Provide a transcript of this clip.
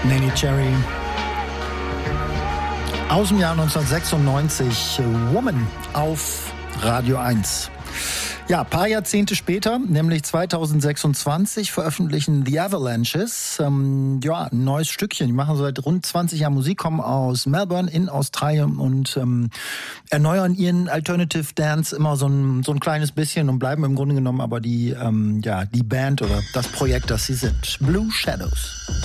Neneh Cherry. Aus dem Jahr 1996, Woman auf Radio 1. Ja, ein paar Jahrzehnte später, nämlich 2026, veröffentlichen The Avalanches ein neues Stückchen. Die machen seit rund 20 Jahren Musik, kommen aus Melbourne in Australien und erneuern ihren Alternative Dance immer so ein kleines bisschen und bleiben im Grunde genommen aber die Band oder das Projekt, das sie sind. Blue Shadows.